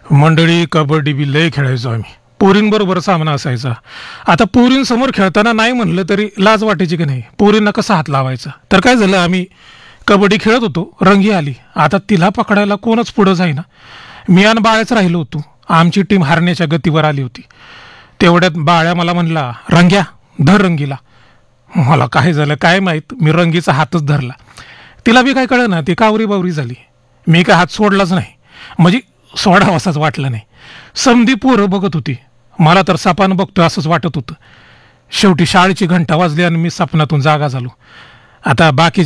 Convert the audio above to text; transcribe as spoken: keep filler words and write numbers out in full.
मंडळी कबड्डी बी लय खेळायचो आम्ही. पोरींबरोबर सामना असायचा. आता पोरींसमोर खेळताना नाही म्हणलं तरी लाज वाटायची की नाही, पोरींना कसा हात लावायचा. तर काय झालं, आम्ही कबड्डी खेळत होतो, रंगी आली. आता तिला पकडायला कोणच पुढं जाईना. मी आणि बाळ्याच राहिलो होतो. आमची टीम हारण्याच्या गतीवर आली होती. तेवढ्यात बाळ्या मला म्हणला, रंग्या धर रंगीला. मला काय झालं काय माहीत, मी रंगीचा हातच धरला. तिला बी काय कळलं ना, ती कावरी बावरी झाली. मी काय हात सोडलाच नाही, म्हणजे सोडावासाच वाटलं नाही. समधी पोरं बघत होती, मला तर सपान बघतोय असंच वाटत होतं. शेवटी शाळेची घंटा वाजली आणि मी सपनातून जागा झालो. आता बाकी